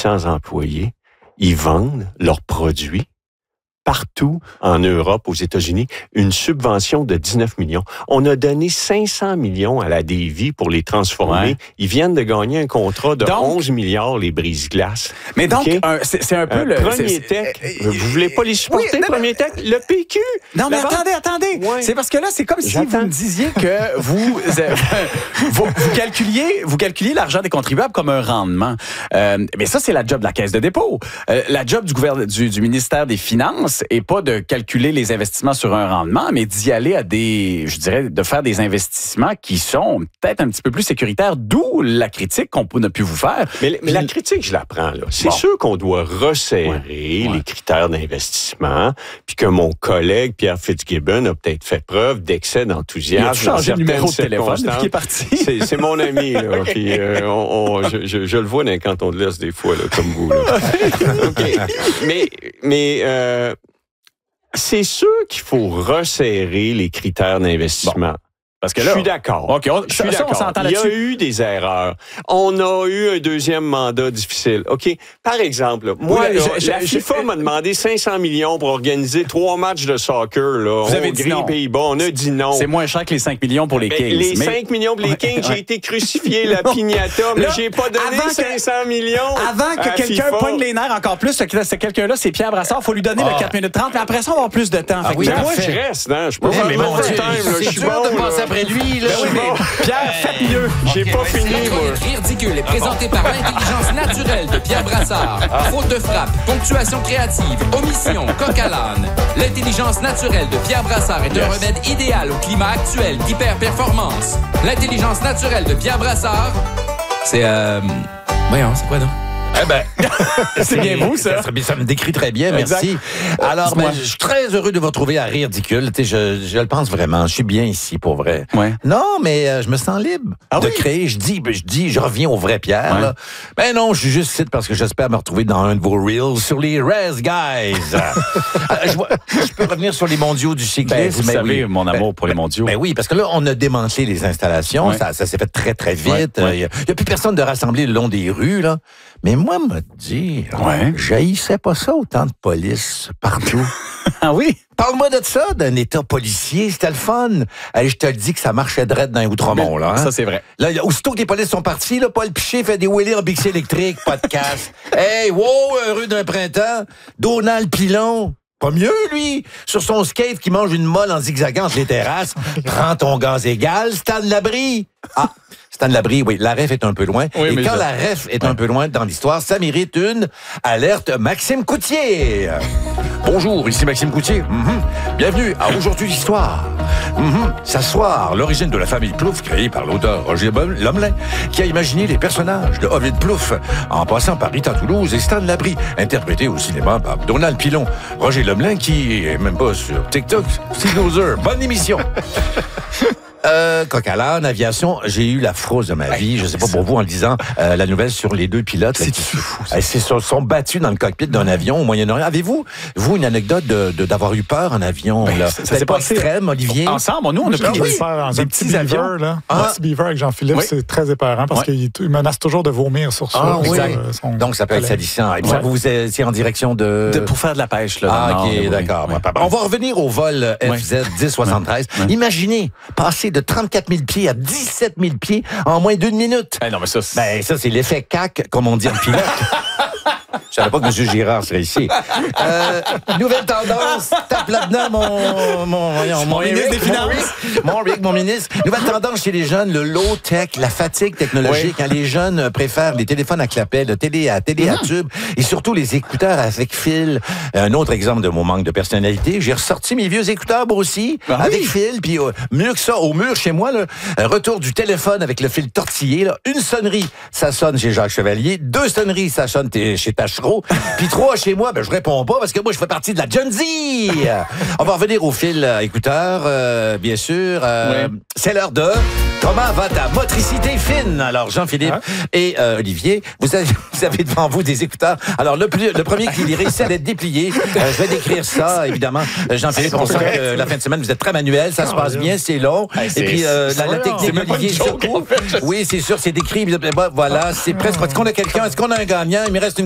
800 employés. Ils vendent leurs produits partout en Europe, aux États-Unis, une subvention de 19 millions. On a donné 500 millions à la Davy pour les transformer. Ouais. Ils viennent de gagner un contrat de 11 milliards, les brise-glaces. Mais donc, Okay? c'est un peu le... Premier Tech, vous voulez pas les supporter, oui, Premier Tech? Le PQ! Non, mais attendez. Ouais. C'est parce que là, c'est comme si vous me disiez que vous calculiez l'argent des contribuables comme un rendement. Mais ça, c'est la job de la Caisse de dépôt. La job du ministère des Finances et pas de calculer les investissements sur un rendement, mais d'y aller de faire des investissements qui sont peut-être un petit peu plus sécuritaires, d'où la critique qu'on a pu vous faire. Mais la critique, je la prends, là. C'est sûr qu'on doit resserrer les critères d'investissement, puis que mon collègue Pierre Fitzgibbon a peut-être fait preuve d'excès d'enthousiasme. Il a changé le numéro de téléphone depuis qu'il est parti. C'est mon ami, là. Puis je le vois dans les cantons de l'Est des fois, là, comme vous, là. Okay. Mais c'est sûr qu'il faut resserrer les critères d'investissement. Bon. Parce que là, je suis d'accord. Okay, je suis d'accord. On s'entend Il y là-dessus. a eu des erreurs. On a eu un deuxième mandat difficile. OK? Par exemple, moi, la FIFA m'a demandé 500 millions pour organiser 3 matchs de soccer là, vous avez dit non. Pays-Bas. On a dit non. C'est moins cher que les 5 millions pour les Kings. Les 5 millions pour les Kings, j'ai été crucifié, la piñata, mais j'ai pas donné 500 millions. Avant que quelqu'un pogne les nerfs encore plus, c'est quelqu'un-là, c'est Pierre Brassard. Il faut lui donner le 4 minutes 30, mais après ça, on va avoir plus de temps. Moi, je reste. Hein? Je peux pas faire mon time. Je suis bon. Après lui, là. Pierre, faites mieux. J'ai pas fini, moi. Ridicule est présenté par l'intelligence naturelle de Pierre Brassard. Faute de frappe, ponctuation créative, omission, coq à l'âne. L'intelligence naturelle de Pierre Brassard est un remède idéal au climat actuel d'hyper-performance. L'intelligence naturelle de Pierre Brassard, c'est voyons, c'est quoi donc? Eh ben, c'est bien vous, ça. Ça me décrit très bien, merci. Alors, je suis très heureux de vous retrouver à Ridicule. Je le pense vraiment. Je suis bien ici, pour vrai. Ouais. Non, mais je me sens libre de créer. Je dis, je reviens au vrai Pierre. Là. Ben non, je suis juste ici parce que j'espère me retrouver dans un de vos reels sur les Res Guys. Je peux revenir sur les mondiaux du cyclisme. Vous savez, mon amour pour les mondiaux. Ben oui, parce que là, on a démantelé les installations. Ça s'est fait très, très vite. Il n'y a plus personne de rassemblé le long des rues, là. Mais moi, me dire, j'haïssais pas ça, autant de police partout. Ah oui? Parle-moi de ça, d'un état policier, c'était le fun. Allez, je te le dis que ça marchait drette dans les Outremont, là. Hein? Ça, c'est vrai. Là, aussitôt que les polices sont partis, là, Paul Piché fait des wheelies en bixi électrique, podcast. Hey, wow, heureux d'un printemps. Donald Pilon. Pas mieux, lui. Sur son skate qui mange une molle en zigzagant entre les terrasses. Prends ton gaz égal, Stan Labrie. Ah, Stan Labrie, oui, la ref est un peu loin. Oui, et quand la ref est un peu loin dans l'histoire, ça mérite une alerte Maxime Coutier. Bonjour, ici Maxime Coutier. Bienvenue à Aujourd'hui l'Histoire. S'asseoir, l'origine de la famille Plouffe, créée par l'auteur Roger Lomelin, qui a imaginé les personnages de Ovid Plouffe, en passant par Rita Toulouse et Stan Labrie, interprété au cinéma par Donald Pilon. Roger Lomelin, qui est même pas sur TikTok, c'est loser. Bonne émission. Coq à l'âne, aviation, j'ai eu la frousse de ma vie. Je sais pas pour vous en lisant la nouvelle sur les 2 pilotes. C'est fou. Ils se sont battus dans le cockpit d'un avion au Moyen-Orient. Avez-vous, une anecdote d'avoir eu peur en avion? Là? Ça s'est pas passé extrême, Olivier? Ensemble, nous, on a pris des petits avions. Là. Un petit beaver avec Jean-Philippe, c'est très épeurant parce qu'il menace toujours de vomir sur ça. Donc, ça peut être salissant. Et puis, vous étiez en direction pour faire de la pêche, là. OK, d'accord. On va revenir au vol FZ 1073. Imaginez, passer de 34 000 pieds à 17 000 pieds en moins d'1 minute. Non, mais ça, c'est l'effet CAC, comme on dit en pilote. Je savais pas que M. Girard serait ici. Nouvelle tendance. Tape là-dedans, mon ministre des Finances. Mon ministre. Nouvelle tendance chez les jeunes, le low-tech, la fatigue technologique. Quand les jeunes préfèrent les téléphones à clapet, le télé à tube, et surtout les écouteurs avec fil. Un autre exemple de mon manque de personnalité, j'ai ressorti mes vieux écouteurs aussi, avec fil, puis mieux que ça, au mur chez moi, là, retour du téléphone avec le fil tortillé. Là. Une sonnerie, ça sonne chez Jacques Chevalier. 2 sonneries, ça sonne chez Tachereau. Puis 3 chez moi, je réponds pas parce que moi, je fais partie de la Gen Z. On va revenir au fil écouteur, bien sûr. C'est l'heure de comment va ta motricité fine? Alors, Jean-Philippe et Olivier, vous avez devant vous des écouteurs. Alors, le premier qui réussit à être déplié, je vais décrire ça, évidemment. Jean-Philippe, on sent que la fin de semaine, vous êtes très manuel, ça se passe bien, c'est long. Et puis, la technique d'Olivier surtout. Oui, c'est sûr, c'est décrit. Voilà, c'est presque. Est-ce qu'on a quelqu'un? Est-ce qu'on a un gagnant? Il me reste une